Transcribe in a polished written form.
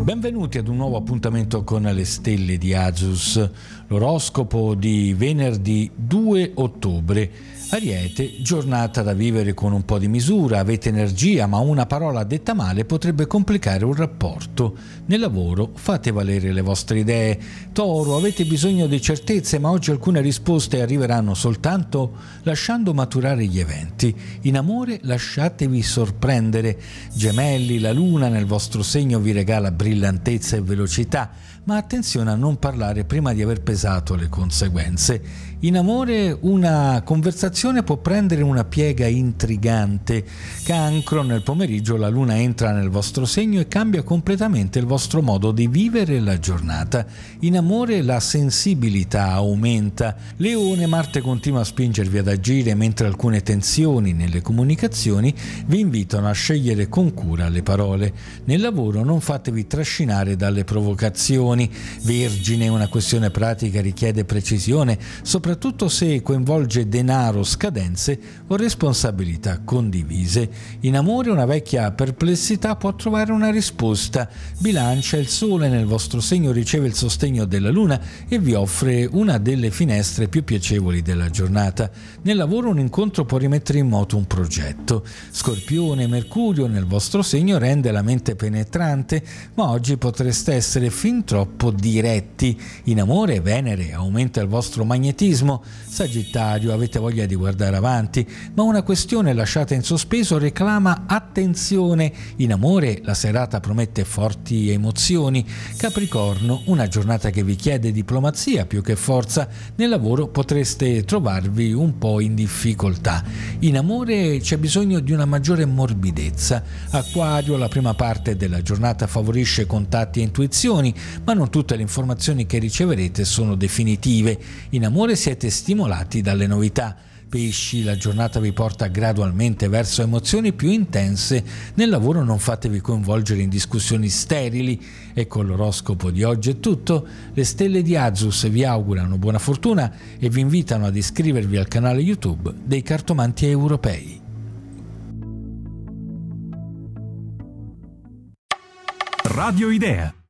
Benvenuti ad un nuovo appuntamento con le stelle di Azus, l'oroscopo di venerdì 2 ottobre. Ariete, giornata da vivere con un po' di misura, avete energia, ma una parola detta male potrebbe complicare un rapporto. Nel lavoro fate valere le vostre idee. Toro, avete bisogno di certezze, ma oggi alcune risposte arriveranno soltanto lasciando maturare gli eventi. In amore lasciatevi sorprendere. Gemelli, la luna nel vostro segno vi regala brillantezza e velocità, ma attenzione a non parlare prima di aver pesato le conseguenze. In amore una conversazione può prendere una piega intrigante. Cancro, nel pomeriggio la luna entra nel vostro segno e cambia completamente il vostro modo di vivere la giornata. In amore la sensibilità aumenta. Leone, Marte continua a spingervi ad agire, mentre alcune tensioni nelle comunicazioni vi invitano a scegliere con cura le parole. Nel lavoro non fatevi trascinare dalle provocazioni. Vergine, una questione pratica richiede precisione, soprattutto se coinvolge denaro, scadenze o responsabilità condivise. In amore una vecchia perplessità può trovare una risposta. Bilancia, il sole nel vostro segno riceve il sostegno della luna e vi offre una delle finestre più piacevoli della giornata. Nel lavoro un incontro può rimettere in moto un progetto. Scorpione, Mercurio nel vostro segno rende la mente penetrante, ma oggi potreste essere fin troppo diretti. In amore Venere aumenta il vostro magnetismo. Sagittario, avete voglia di guardare avanti, ma una questione lasciata in sospeso reclama attenzione. In amore la serata promette forti emozioni. Capricorno, una giornata che vi chiede diplomazia più che forza. Nel lavoro potreste trovarvi un po' in difficoltà. In amore c'è bisogno di una maggiore morbidezza. Acquario, la prima parte della giornata favorisce contatti e intuizioni, ma non tutte le informazioni che riceverete sono definitive. In amore siete stimolati dalle novità. Pesci, la giornata vi porta gradualmente verso emozioni più intense. Nel lavoro non fatevi coinvolgere in discussioni sterili. E con l'oroscopo di oggi è tutto. Le stelle di Azus vi augurano buona fortuna e vi invitano ad iscrivervi al canale YouTube dei Cartomanti Europei. Radio Idea.